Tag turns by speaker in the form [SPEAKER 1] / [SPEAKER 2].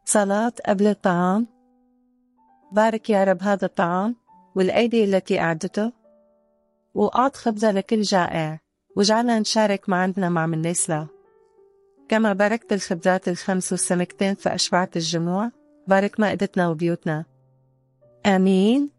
[SPEAKER 1] صلاة قبل الطعام. بارك يا رب هذا الطعام والأيدي التي أعدته، وأعط خبزة لكل جائع، واجعلنا نشارك معنا مع من ليس له. كما باركت الخبزات ال5 والسمكتين فأشبعت الجموع، بارك مائدتنا وبيوتنا. آمين.